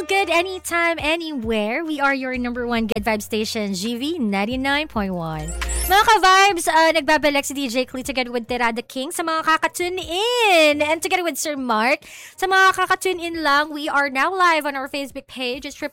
good anytime, anywhere. We are your number one good vibe station, GV 99.1. Mga ka-vibes, nagbabalik si DJ Clee together with Tirada King sa mga kakatune in. And together with Sir Mark, sa mga kakatune in lang, we are now live on our Facebook page. It's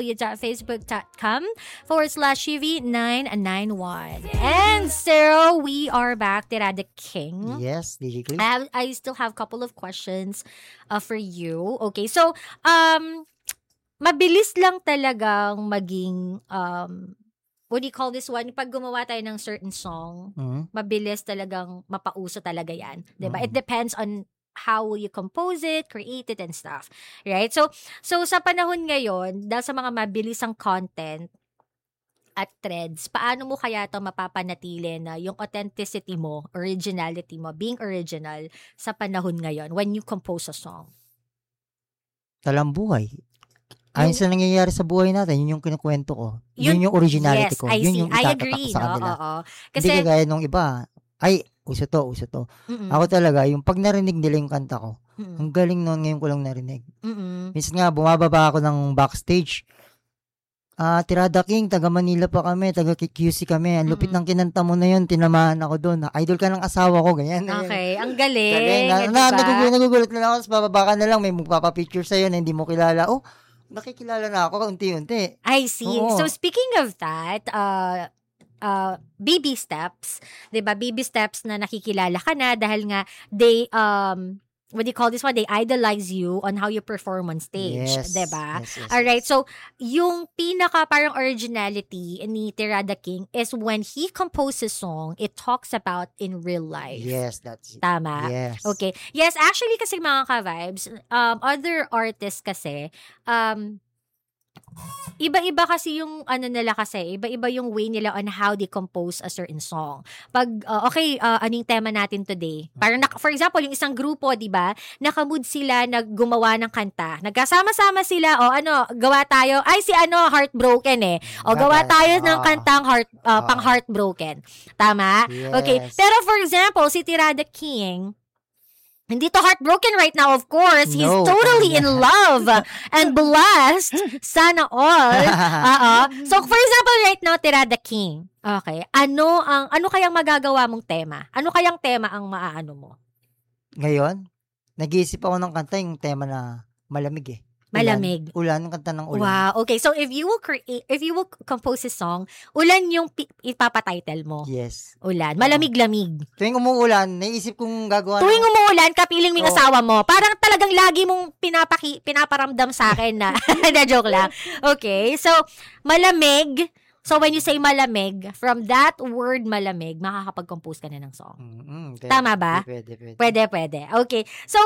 www.facebook.com/GV991. And so, we are back, Tirada King. Yes, DJ Clee. I still have a couple of questions for you. Okay, so, mabilis lang talagang maging, what do you call this one? Pag gumawa tayo ng certain song, mabilis talagang mapauso talaga yan. Diba? It depends on how you compose it, create it, and stuff. Right? So sa panahon ngayon, dahil sa mga mabilisang content at threads, paano mo kaya ito mapapanatili na yung authenticity mo, originality mo, being original sa panahon ngayon when you compose a song? Talang buhay. Ayon sa nangyayari sa buhay natin, yun yung kinukwento ko. Yun yung originality yes, ko. Yun yung I itatatak agree, ko sa kanila. Oo. Kasi, hindi kagaya nung iba, ay, uso to. Ako talaga, yung pag narinig nila yung kanta ko, ang galing noon, ngayon ko lang narinig. Minsan nga, bumababa ako ng backstage. Tirada King, taga Manila pa kami, taga QC kami. Ang lupit ng kinanta mo na yun, tinamaan ako doon. Idol ka ng asawa ko, ganyan. Okay, ang galing. Nagugulat na lang ako, bababa ka na lang, may magpapapicture sa'yo na hindi mo kilala. Oh, nakikilala na ako unti-unti. I see. Oo. So speaking of that, baby steps, 'di ba? Baby steps na nakikilala ka na dahil nga they what do you call this one? They idolize you on how you perform on stage, Yes. 'di ba? Yes. All right. So yung pinaka parang originality ni Tirada King is when he composes song, it talks about in real life. Yes, that's it. Tama. Yes. Okay. Yes, actually kasi mga ka-vibes, other artists kasi, iba-iba kasi yung nila kasi, iba-iba yung way nila on how they compose a certain song. Pag, anong tema natin today? Parang, for example, yung isang grupo, di ba, nakamood sila gumawa ng kanta. Nagkasama-sama sila, gawa tayo, si Heartbroken eh. Gawa tayo ng kantang pang Heartbroken. Tama? Yes. Okay. Pero for example, si Tirada King, hindi to heartbroken right now, of course. He's totally in love and blessed. Sana all. So, for example, right now, Tirada King. Okay. Ano kayang magagawa mong tema? Ano kayang tema ang maaano mo? Ngayon, nag-iisip ako ng kanta yung tema na malamig eh. Malamig. Ulan, kanta ng ulan. Wow. Okay. So, if you will compose a song, ulan yung ipapatitle mo. Yes. Ulan. Malamig-lamig. Tuwing umuulan, naisip kong gagawa Tuwing umuulan, kapiling mo yung asawa mo. Parang talagang lagi mong pinaparamdam sa akin na. Joke lang. Okay. So, malamig. So, when you say malamig, from that word malamig, makakapag-compose ka na ng song. Tama ba? Pwede. Okay. So,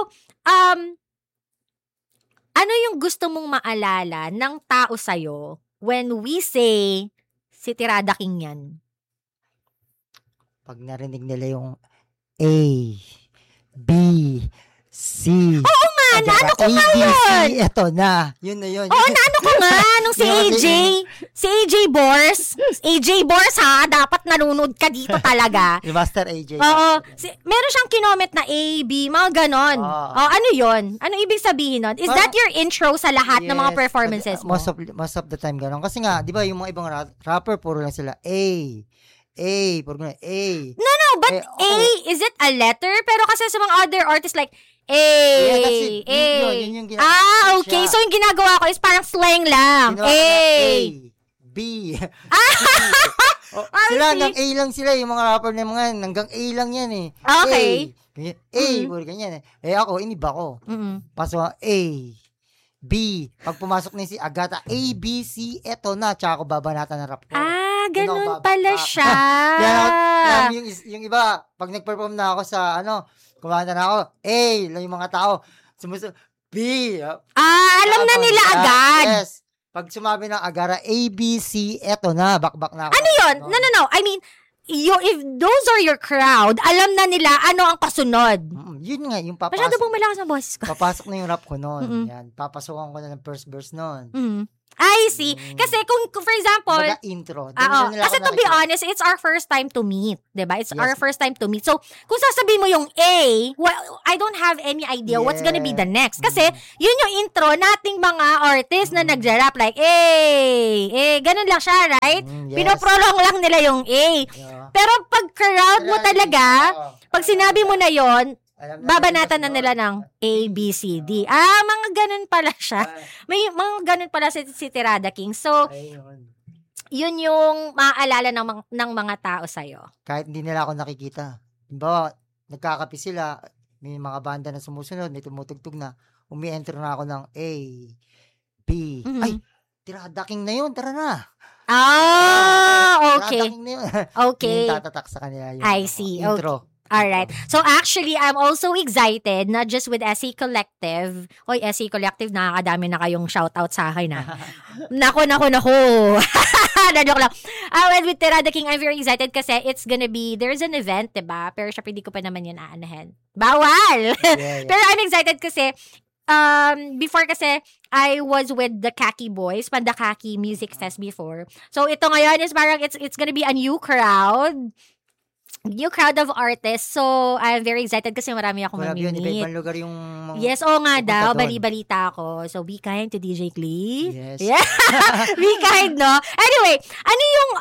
ano yung gusto mong maalala ng tao sa'yo when we say si Tirada King yan? Pag narinig nila yung A, B, C. Oo nga, naano ko nga yun. Eto na. Yun na yun. Oo, naano ko nga. Nung si AJ. Si AJ Bors. AJ Bors ha, dapat nanonood ka dito talaga. Si Master AJ. Oo. Meron siyang kinoment na A, B, mga ganon. Ano yun? Ano ibig sabihin nun? Is that your intro sa lahat ng mga performances mo? Most of the time ganon. Kasi nga, di ba yung mga ibang rapper, puro lang sila puro lang A. No, but A, is it a letter? Pero kasi sa mga other artists like A, Yeah, A. Yun yung ginagawa Okay. siya. So, yung ginagawa ko is parang slang lang. Ginawa ko A. na B. Sila, see. hanggang A lang sila. Yung mga rapper na mga, hanggang A lang yan eh. Okay. Puro ganyan eh. Ako, iniba ko. Paso A, B. Pag pumasok na si Agata, A, B, C, eto na. Tsaka ako babanatan ng rap ko. Ganun pala siya. Yung iba, pag nag-perform na ako sa, kumanta na ako, A, lang yung mga tao. B. Alam na nila agad. Yes. Pag sumabi ng Agara, A, B, C, eto na, bakbak na ako. Ano yun? No. I mean, if those are your crowd, alam na nila ano ang kasunod. Yun nga, yung papasok. Masyado pong malakas ang boses ko. Papasok na yung rap ko noon. Yan, papasokan ko na ng first verse noon. I see. Kasi kung for example, baga intro. Kasi to be honest, it's our first time to meet, 'di ba? It's our first time to meet. So, kung sasabihin mo yung A, well, I don't have any idea what's gonna be the next. Kasi, yun yung intro nating mga artists na nag-rap like, ganun lang siya, right? Pinoprolong lang nila yung A. Pero pag crowd mo talaga, pag sinabi mo na yon, babanatan na nila ng A, B, C, D. Mga ganun pala siya. May mga ganun pala si Tirada King. So, yun yung maaalala ng mga tao sa'yo. Kahit hindi nila ako nakikita. Diba, nagkakapi sila, may mga banda na sumusunod, may tumutugtog na, umi-enter na ako ng A, B. Ay, Tirada King na yun, tara na. Okay. Tirada King na yun. Okay. Yung tatatak sa kanila yung I see. intro. Alright. So actually, I'm also excited, not just with SE Collective. Hoy, SE Collective, nakakadami na kayong shoutout sa akin, ha. Nako. Na-joke lang. And with Tirada King, I'm very excited kasi it's gonna be, there's an event, diba? Pero syempre, hindi ko pa naman yan aanahin. Bawal! Yeah. Pero I'm excited kasi, before kasi, I was with the Kaki Boys, Panda Kaki Music Fest before. So ito ngayon is parang, it's gonna be a new crowd of artists. So, I'm very excited kasi marami akong mamimit. Iba-ibang lugar yung yes, nga daw. Bali-balita ako. So, be kind to DJ Clee. Yes. Yeah. Be kind, no? Anyway, ano yung,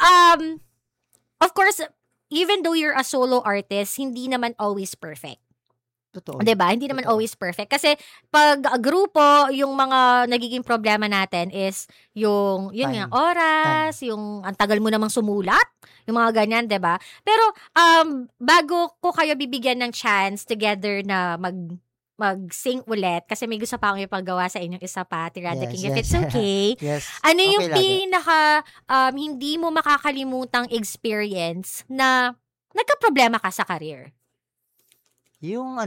of course, even though you're a solo artist, hindi naman always perfect. Totoo. Diba? Hindi naman always perfect. Kasi pag grupo, yung mga nagiging problema natin is yun nga, oras, yung ang tagal mo namang sumulat, yung mga ganyan, diba? Pero bago ko kayo bibigyan ng chance together na mag-sing ulit, kasi may gusto pa akong ipagawa sa inyong isa pa, Tirada King, if it's okay. Yes. Ano yung pinaka hindi mo makakalimutang experience na nagka-problema ka sa career? Yung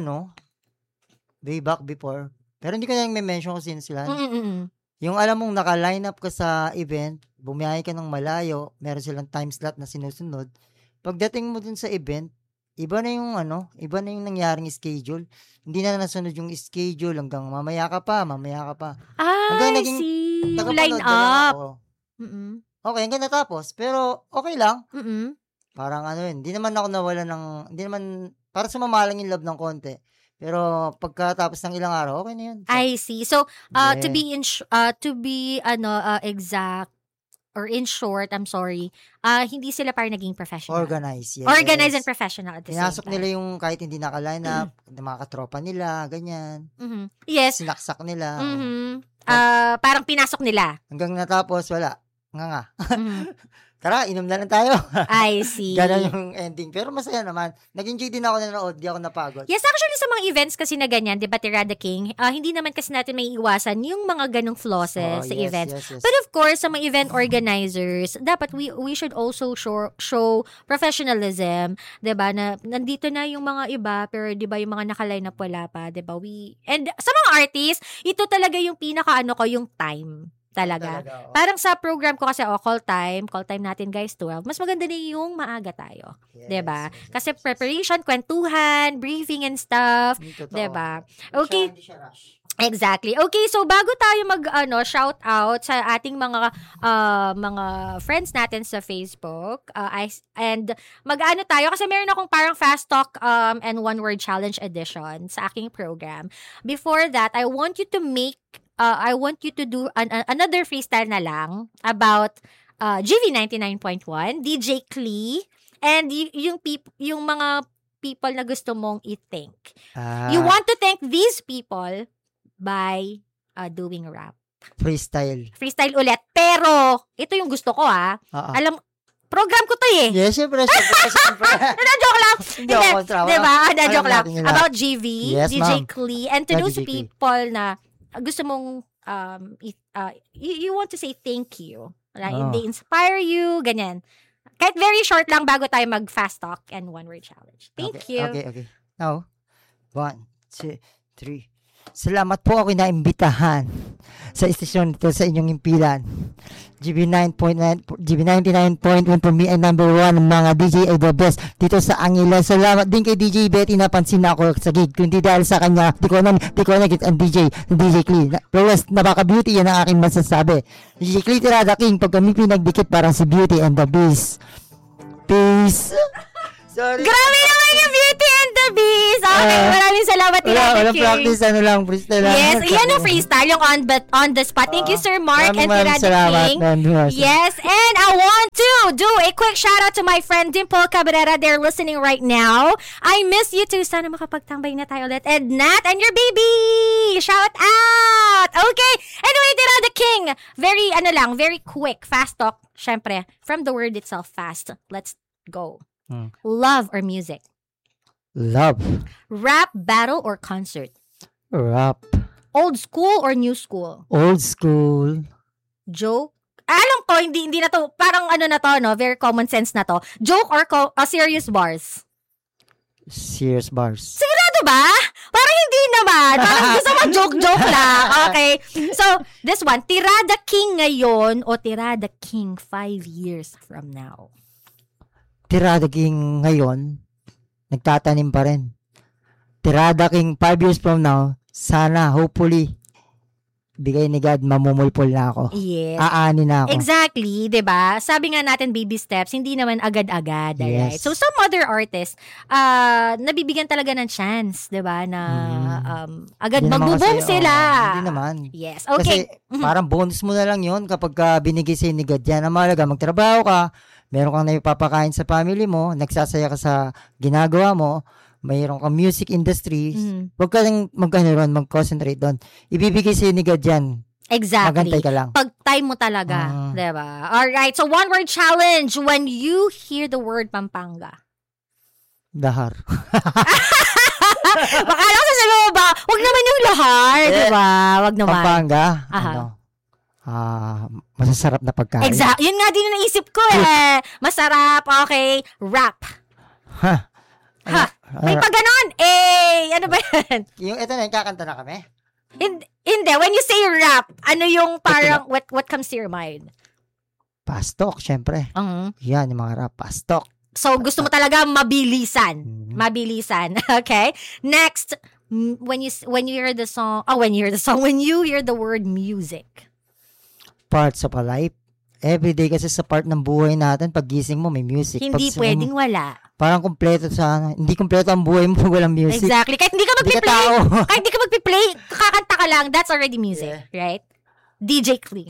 way back before, pero hindi ko na yung mention kung sino sila. Yung alam mong naka-line up ka sa event, bumiyahe ka ng malayo, meron silang time slot na sinusunod. Pagdating mo dun sa event, iba na yung nangyaring schedule. Hindi na nasunod yung schedule hanggang mamaya ka pa. Hanggang naging line up. Okay, hanggang natapos. Pero okay lang. Parang hindi naman ako nawala hindi naman, para sumama lang yung love ng konti. Pero pagkatapos ng ilang araw, okay na yun. So, I see. So, to be exact, or in short, I'm sorry, hindi sila parang naging professional. Organized, yes. Organized and professional at the pinasok same time. Nila yung kahit hindi naka-line up, mga katropa nila, ganyan. Yes. Sinaksak nila. Parang pinasok nila. Hanggang natapos, wala. Nga. Tara, inom na lang tayo. I see. Ganon yung ending. Pero masaya naman. Nag-enjoy din ako nanood. Di ako napagod. Yes, actually sa mga events kasi na ganyan, di ba, Tirada King, hindi naman kasi natin may iwasan yung mga ganong flaws sa events. Yes. But of course, sa mga event organizers, dapat we should also show professionalism, di ba, na nandito na yung mga iba, pero di ba yung mga naka-line up wala pa, di ba? And sa mga artists, ito talaga yung yung time. Talaga. Parang sa program ko kasi, call time natin guys 12, mas maganda na yung maaga tayo. Yes, diba? Yes. Kasi preparation, kwentuhan, briefing and stuff. Diba? Okay. Exactly. Okay, so bago tayo shout out sa ating mga friends natin sa Facebook, and tayo kasi meron akong parang fast talk and one word challenge edition sa aking program. Before that, I want you to do another freestyle na lang about GV 99.1, DJ Clee, and yung mga people na gusto mong i-thank. You want to thank these people by doing rap. Freestyle ulit. Pero, ito yung gusto ko alam, program ko to Yes, syempre. Na-joke lang. Diba? Na-joke lang. About GV, yes, DJ Clee, and to those people na gusto mong you want to say thank you. Right? They inspire you, ganyan. Kahit very short lang bago tayo mag-fast talk and one word challenge. Thank you. Okay. Now, 1, 2, 3. Salamat po ako naimbitahan sa istasyon nito sa inyong impilan. GB99.1 for me ay number 1 ng mga DJ ay the best dito sa Angeles. Salamat din kay DJ Betty, napansin na ako sa gig. Kundi dahil sa kanya, di ko na get ang DJ Clee. Lowest na baka beauty, yan ang aking masasabi. DJ Clee Tirada King, pag kami pinagdikit parang si Beauty and the Beast. Peace. Sorry. Grabe naman yung Beauty and the Beast. Okay, maraming salamat din. Wala practice, freestyle lang. Yes, yan ang freestyle, yung on the spot. Thank you, Sir Mark and Tirada King. Yes, and I want to do a quick shout out to my friend Dimple Cabrera. They're listening right now. I miss you too. Sana makapagtambay na tayo ulit. And Nat and your baby. Shout out. Okay. Anyway, Tirada King. Very quick, fast talk. Syempre, from the word itself, fast. Let's go. Love or music? Love. Rap, battle, or concert? Rap. Old school or new school? Old school. Joke? Alam ko, hindi na to, parang ano na to, no? Very common sense na to. Joke or serious bars? Serious bars. Sigurado ba? Parang hindi naman. Parang gusto mo joke lang. Okay. So, this one, Tirada King ngayon o Tirada King 5 years from now? Tirada King ngayon, nagtatanim pa rin. Tirada King 5 years from now, sana, hopefully, bigay ni God, mamumulpol na ako. Yes. Aani na ako. Exactly, 'di ba? Sabi nga natin baby steps, hindi naman agad-agad, right? Yes. So some other artists, nabibigyan talaga ng chance, 'di ba, na agad magbo-boom sila. Hindi naman. Yes. Okay. Kasi parang bonus mo na lang 'yon kapag binigay sa'yo ni God. Yan ang mahalaga, magtrabaho ka, meron kang naipapakain sa family mo, nagsasaya ka sa ginagawa mo, mayroon kang music industry, huwag ka lang mag-concentrate doon. Ibibigay sa'yo ni God yan. Exactly. Magantay ka lang. Pag-time mo talaga. Diba? Alright, so one word challenge when you hear the word Pampanga. Dahar. Baka lang sasabihin mo ba, huwag naman yung lahar, diba? Huwag naman. Pampanga, masasarap na pagkain. Exact. Yun nga din yung naisip ko eh. Masarap, okay. Rap. May pag ganon. Ano ba yan? Yung ito na, kakanta na kami? Hindi. When you say rap, ano yung parang, what comes to your mind? Pastok, syempre. Yan, yung mga rap. Pastok. So, gusto mo talaga mabilisan. Mabilisan. Okay? Next, when you hear the song, when you hear the word music. Parts of a life. Everyday kasi sa part ng buhay natin, pag gising mo, may music. Hindi pwedeng wala. Parang kumpleto hindi kumpleto ang buhay mo pag walang music. Exactly. Kahit hindi ka magpi-play, kakanta ka lang, that's already music. Yeah. Right? DJ Clee.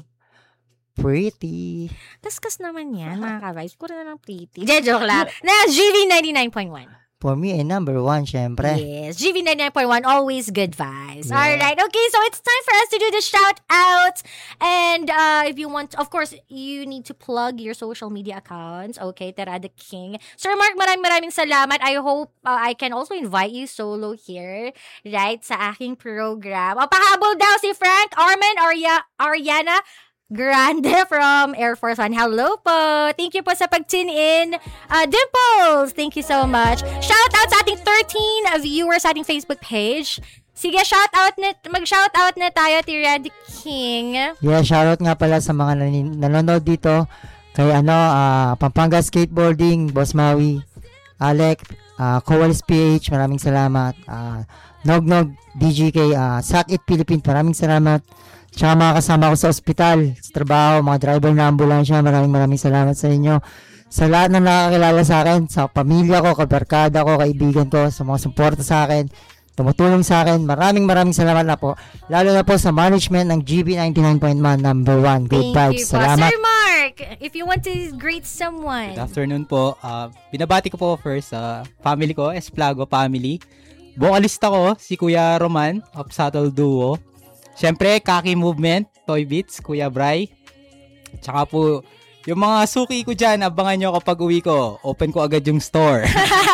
Pretty. Kaskas naman yan, mga ka-vibes. Puro na ng pretty. Joke lang. Na, GV 99.1. For me, number 1, syempre. Yes, GV 99.1, always good vibes. Yeah. Alright, okay, so it's time for us to do the shout out. And if you want, of course, you need to plug your social media accounts. Okay, Tirada King. Sir Mark, maraming salamat. I hope I can also invite you solo here, right, sa aking program. Pahabol daw si Frank, Arman, Ariana Grande from Air Force One. Hello po. Thank you po sa pag-tune in. Dimples, thank you so much. Shout out sa ating 13 viewers sa ating Facebook page. Sige, mag-shoutout na tayo, Tirada King. Yeah, shoutout nga pala sa mga nanonood dito. Kay Pampanga Skateboarding, Boss Maui, Alec, Cowalis PH, maraming salamat. Nognog, DGK, Sakit Philippines, maraming salamat. Tsaka mga kasama ko sa ospital, sa trabaho, mga driver na ambulansya, maraming salamat sa inyo. Sa lahat na nakakilala sa akin, sa pamilya ko, kabarkada ko, kaibigan ko, sa mga suporta sa akin, tumutulong sa akin, maraming salamat na po. Lalo na po sa management ng GB 99.1 number 1. Good vibes. Salamat. Sir Mark, if you want to greet someone. Good afternoon po. Binabati ko po first sa family ko, Esplago family. Vocalista ko, si Kuya Roman of Subtle Duo. Siyempre, Kaki Movement, Toy Beats, Kuya Bray. Tsaka po, yung mga suki ko dyan, abangan nyo kapag uwi ko. Open ko agad yung store.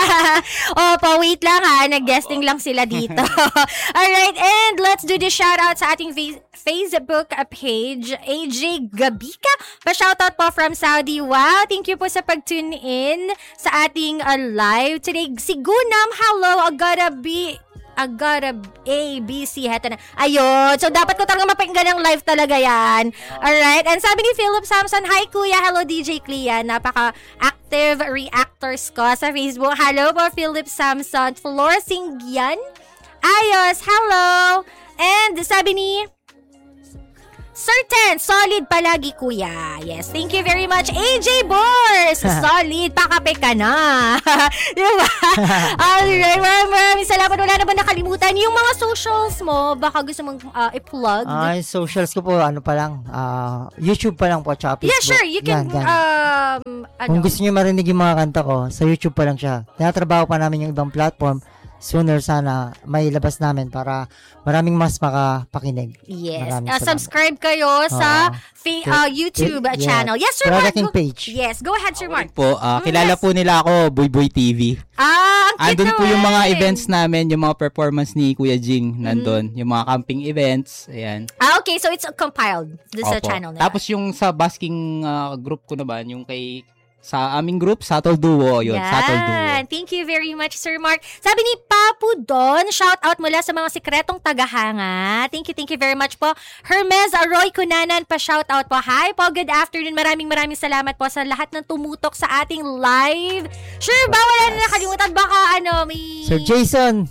Wait lang ha. Nag-guesting lang sila dito. Alright, and let's do the shoutout sa ating Facebook page. AJ Gabika, pa-shoutout po from Saudi. Wow, thank you po sa pag-tune in sa ating live today. Si Gunam, hello, I got a A, B, C, heto na. Ayun. So, dapat ko talaga mapakinggan ng live talaga yan. Alright. And sabi ni Philip Samson, hi kuya, hello DJ Clea. Napaka-active reactors ko sa Facebook. Hello po, Philip Samson. Flor Singyan. Ayos, hello. And sabi ni Certain, solid palagi kuya. Yes, thank you very much. AJ Bors, solid, pakape ka na. Diba? Alright, maraming salamat. Wala na ba nakalimutan? Yung mga socials mo, baka gusto mong i-plug? Yung socials ko po, YouTube pa lang po, tsaka Facebook. Yeah, sure, you can, Kung gusto nyo marinig yung mga kanta ko, sa YouTube pa lang siya. Tinatrabaho pa namin yung ibang platform. Sooner sana may labas namin para maraming mas makapakinig. Yes. Subscribe kayo sa YouTube channel. Yes, Sir Mark. Page. Yes, go ahead, Sir Mark. Po, kilala po nila ako, Boy Boy TV. Andun po yung mga events namin, yung mga performance ni Kuya Jing nandun. Yung mga camping events. Ayan. Okay, so it's compiled sa channel nila. Tapos yung sa basking group ko naman, yung sa aming group, Subtle Duo. Yun, Subtle Duo. Thank you very much, Sir Mark. Sabi ni Papu Don, shout out mula sa mga sikretong tagahanga. Thank you very much po. Hermes Roy Cunanan, pa-shout out po. Hi po, good afternoon. Maraming salamat po sa lahat ng tumutok sa ating live. Sure ba, wala na nakalimutan? Baka may... Sir Jason.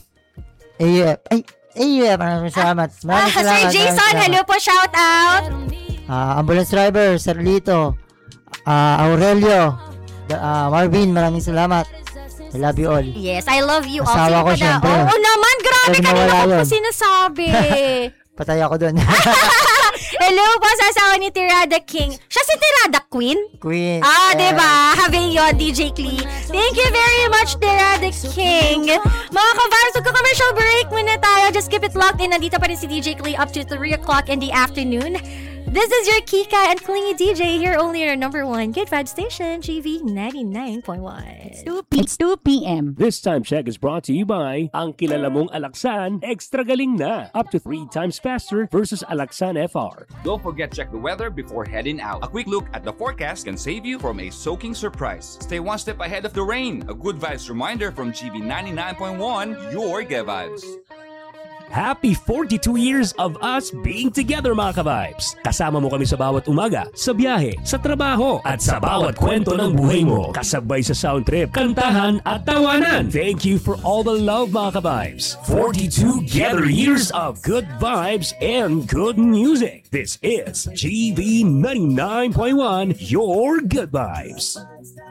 Maraming salamat. Sir Jason, hello po, shout out. Ambulance driver, Sir Lito. Aurelio. Marvin, maraming salamat. I love you all. Yes, I love you all. Asawa ko, syempre. Oo naman, grabe, kanina ko po sinasabi. Patay ako dun. Hello po sa asawa ni Tirada King. Siya si Tirada Queen? Queen. Diba? Haveyon, DJ Clee. Thank you very much, Tirada King. Mga ka-vibes, magka-commercial break muna tayo. Just keep it locked in. Nandito pa rin si DJ Clee up to 3 o'clock in the afternoon. This is your Kika and Clingy DJ here only on our number 1 Good Vibe station, GV 99.1. 2 p.m. This time check is brought to you by ang kilala mong Alaxan, extra galing na. Up to 3 times faster versus Alaxan FR. Don't forget check the weather before heading out. A quick look at the forecast can save you from a soaking surprise. Stay one step ahead of the rain. A Good Vibes reminder from GV 99.1, your Good Vibes. Happy 42 years of us being together, mga ka-vibes. Kasama mo kami sa bawat umaga, sa biyahe, sa trabaho, at sa bawat kwento ng buhay mo. Kasabay sa sound trip, kantahan, at tawanan. Thank you for all the love, mga ka-vibes. 42 together years of good vibes and good music. This is GV 99.1, your Good Vibes.